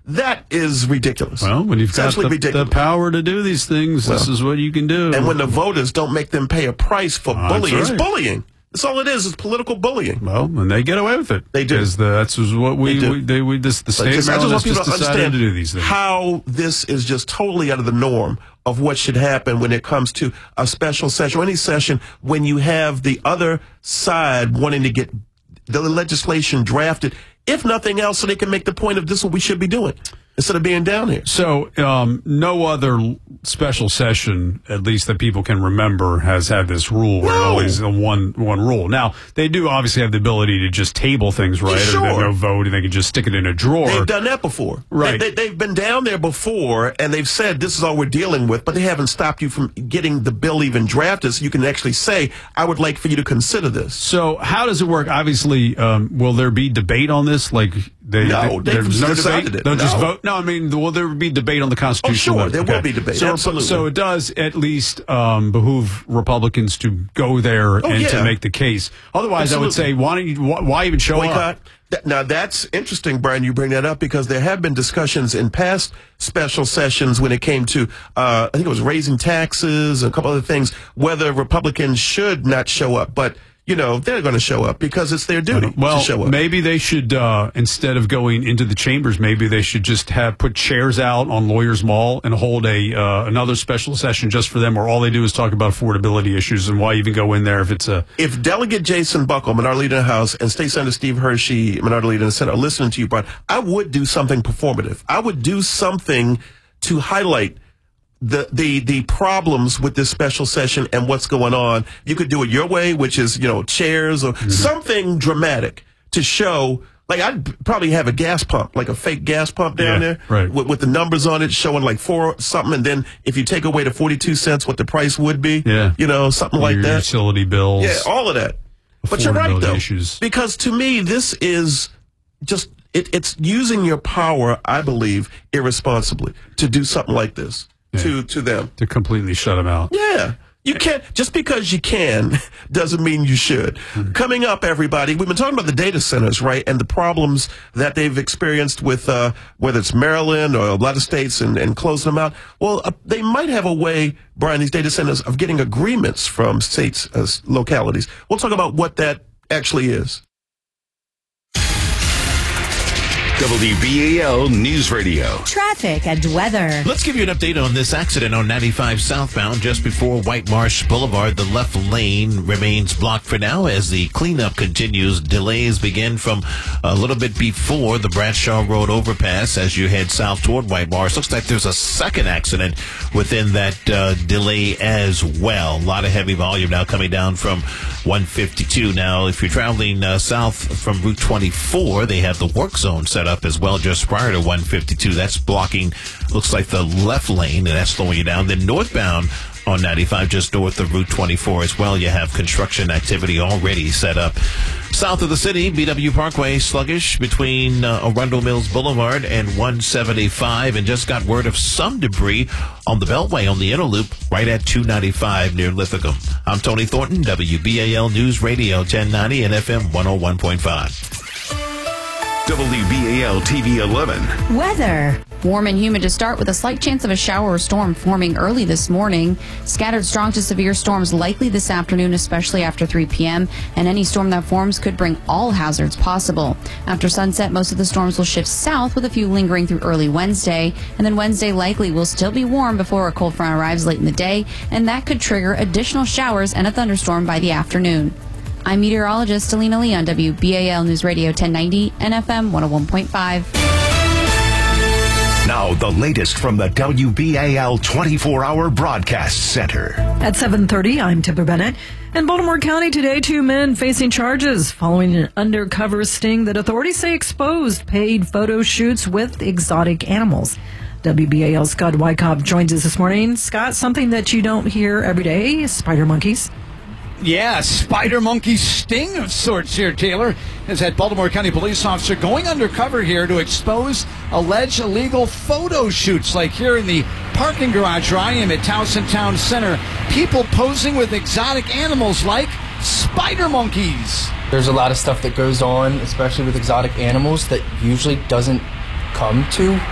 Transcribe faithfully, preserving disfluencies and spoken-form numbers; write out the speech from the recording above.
That is ridiculous. Well, when you've it's got the, ridiculous. the power to do these things, well, this is what you can do. And when the voters don't make them pay a price for oh, bullying, right. it's bullying. That's all it is. It's political bullying. Well, and they get away with it. They do. The, that's what we, they we, they, we this, the state just, of Maryland has just just decided to do these things. How this is just totally out of the norm of what should happen when it comes to a special session or any session when you have the other side wanting to get the legislation drafted, if nothing else, so they can make the point of this is what we should be doing instead of being down here. So um, no other special session, at least that people can remember, has had this rule. No. Or always a one one rule. Now, they do obviously have the ability to just table things, right? Yeah, sure. Or no vote, and they can just stick it in a drawer. They've done that before. Right. They, they, they've been down there before, and they've said this is all we're dealing with, but they haven't stopped you from getting the bill even drafted so you can actually say, I would like for you to consider this. So how does it work? Obviously, um, will there be debate on this? Like they, No, they, they've there's no decided debate? it. They'll just No. vote? No, I mean, will there be debate on the Constitution? Oh, sure, vote? there Okay. will be debate, So, absolutely. So it does at least um, behoove Republicans to go there Oh, and yeah. to make the case. Otherwise, Absolutely. I would say, why, don't you, why, why even show Boycott. up? Th- Now, that's interesting, Brian, you bring that up, because there have been discussions in past special sessions when it came to, uh, I think it was raising taxes and a couple other things, whether Republicans should not show up. But, you know, they're going to show up because it's their duty Well, to show up. maybe they should, uh, instead of going into the chambers, maybe they should just have put chairs out on Lawyers Mall and hold a uh, another special session just for them, where all they do is talk about affordability issues. And why even go in there if it's a... If Delegate Jason Buckle, Minority Leader in the House, and State Senator Steve Hershey, Minority Leader in the Senate, are listening to you, Brian, I would do something performative. I would do something to highlight the the the problems with this special session and what's going on. You could do it your way, which is, you know, chairs or mm-hmm. something dramatic to show. Like, I'd probably have a gas pump, like a fake gas pump down yeah, there right. with, with the numbers on it showing like four something. And then if you take away the forty-two cents, what the price would be, yeah. you know, something Your like that. Utility bills. Yeah, all of that. But you're right, though, issues. because to me, this is just, it, it's using your power, I believe, irresponsibly to do something like this yeah. to, to them. To completely shut them out. Yeah. You can't, just because you can doesn't mean you should. Mm-hmm. Coming up, everybody, we've been talking about the data centers, right, and the problems that they've experienced with, uh, whether it's Maryland or a lot of states and, and closing them out. Well, uh, they might have a way, Brian, these data centers, of getting agreements from states, uh, localities. We'll talk about what that actually is. W B A L News Radio. Traffic and weather. Let's give you an update on this accident on ninety-five southbound just before White Marsh Boulevard. The left lane remains blocked for now as the cleanup continues. Delays begin from a little bit before the Bradshaw Road overpass as you head south toward White Marsh. Looks like there's a second accident within that uh, delay as well. A lot of heavy volume now coming down from one fifty-two. Now, if you're traveling uh, south from Route twenty-four, they have the work zone set up as well just prior to one fifty-two. That's blocking, looks like the left lane, and that's slowing you down. Then northbound on ninety-five, just north of Route twenty-four as well, you have construction activity already set up. South of the city, B W Parkway sluggish between uh, Arundel Mills Boulevard and one seventy-five, and just got word of some debris on the Beltway on the inner loop right at two ninety-five near Lithicum. I'm Tony Thornton, W B A L News Radio ten ninety and F M one oh one point five. W B A L T V eleven. Weather. Warm and humid to start with a slight chance of a shower or storm forming early this morning. Scattered strong to severe storms likely this afternoon, especially after three p.m. And any storm that forms could bring all hazards possible. After sunset, most of the storms will shift south with a few lingering through early Wednesday. And then Wednesday likely will still be warm before a cold front arrives late in the day. And that could trigger additional showers and a thunderstorm by the afternoon. I'm meteorologist Alina Lee on W B A L News Radio ten ninety and F M one oh one point five. Now, the latest from the W B A L twenty-four hour Broadcast Center. At seven thirty, I'm Tipper Bennett. In Baltimore County today, two men facing charges following an undercover sting that authorities say exposed paid photo shoots with exotic animals. W B A L's Scott Wyckoff joins us this morning. Scott, something that you don't hear every day, spider monkeys. Yeah, spider monkey sting of sorts here, Taylor, has had Baltimore County police officer going undercover here to expose alleged illegal photo shoots, like here in the parking garage where I am at Towson Town Center. People posing with exotic animals like spider monkeys. There's a lot of stuff that goes on, especially with exotic animals, that usually doesn't come to